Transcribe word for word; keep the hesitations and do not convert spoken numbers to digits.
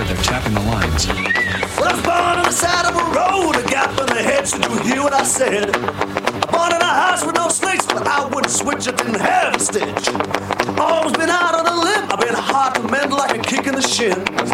good. They're tapping the lines. Well, I was born on the side of a road, a gap in the hedge. Did you hear what I said? Born in a house with no snakes, but I wouldn't switch. I didn't have a stitch. Always been out on a limb. I've been hard to mend like a kick in the shins.